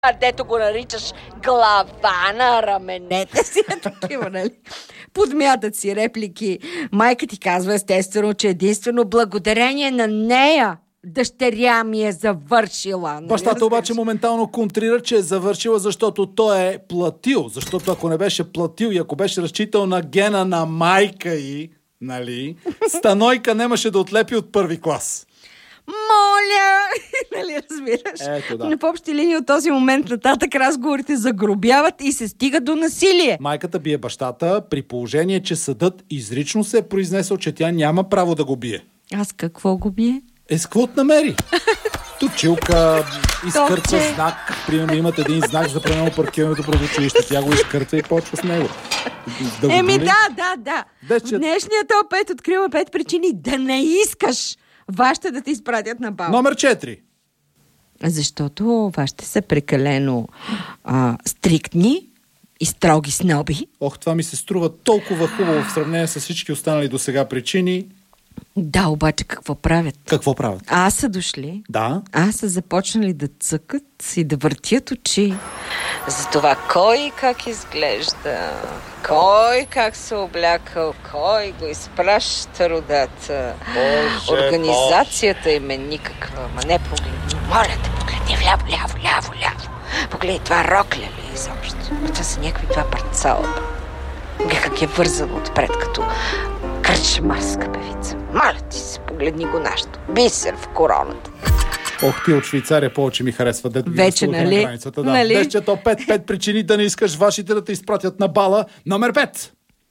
дето го наричаш глава на раменете си, такива, нали? Подмятат си реплики. Майка ти казва естествено, че единствено благодарение на нея дъщеря ми е завършила. Нали? Бащата обаче моментално контрира, че е завършила, защото той е платил. Защото ако не беше платил и ако беше разчитал на гена на майка й, нали, Станойка нямаше да отлепи от първи клас. Моля! Нали разбираш? Ето, да. На по-общи линии от този момент нататък разговорите загробяват и се стига до насилие. Майката бие бащата при положение, че съдът изрично се е произнесъл, че тя няма право да го бие. Аз какво го бие? С какво намери? Точилка, изкъртва знак. Примерно имат един знак за премено паркирането пред училище. Тя го изкъртва и почва с него. Да. Днешният топ 5 открива 5 причини да не искаш вашите да те изпратят на бал. Номер 4. Защото вашите са прекалено стриктни и строги сноби. Ох, това ми се струва толкова хубаво в сравнение с всички останали до сега причини. Да, обаче какво правят? Какво правят? Аз са дошли. Да. Аз са започнали да цъкат и да въртят очи. За това кой как изглежда, кой как се облякал, кой го изпраща родата. Боже, организацията им е никаква. Ма не погледни. Моля те, погледни вляво. Погледни, това рокля ли изобщо? Това са някакви два парцала. Как е вързано отпред, като кръчмарска певица. Моля ти се, погледни го нашето. Бисер в короната. Ох, ти от Швейцария повече ми харесва. Вече, нали? На границата, да. Нали? Днес то 5 причини да не искаш вашите да те изпратят на бала. Номер 5.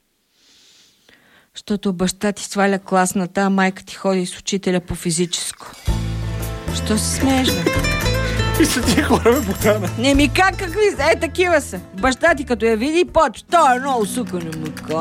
Защото баща ти сваля класната, а майка ти ходи с учителя по физическо. Що се смееш, бе? И са тия хора, ме Богдана. Не ми какви са, такива са. Баща ти като я види, почва. Той е много сукано,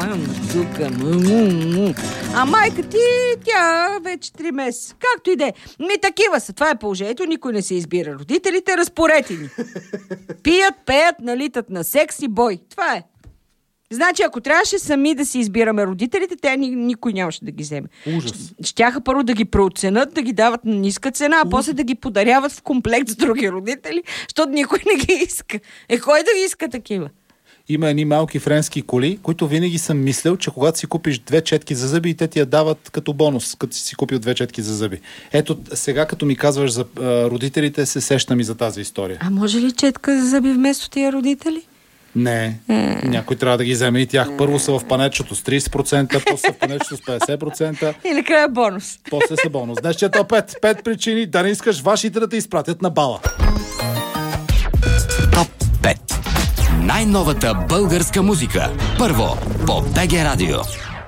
А майка ти, тя вече 3 месеца. Както и да е. Такива са. Това е положението. Никой не се избира. Родителите разпоредени. Пият, пеят, налитат на секс и бой. Това е. Значи, ако трябваше сами да си избираме родителите, те никой нямаше да ги вземе. Ужас. Щяха първо да ги преоценят, да ги дават на ниска цена, а после да ги подаряват в комплект с други родители, защото никой не ги иска. Кой да ги иска такива? Има едни малки френски коли, които винаги съм мислил, че когато си купиш 2 четки за зъби, и те ти я дават като бонус, като си купил 2 четки за зъби. Ето, сега като ми казваш за родителите, се сещам и за тази история. А може ли четка за зъби вместо тия родители? Не, някой трябва да ги вземе и тях. Първо са в панечето с 30%, после са в панечето с 50%. И накрая бонус. После са бонус. Днес ще топ 5 причини да не искаш вашите да те изпратят на бала. Топ 5. Най-новата българска музика. Първо по БГ Радио.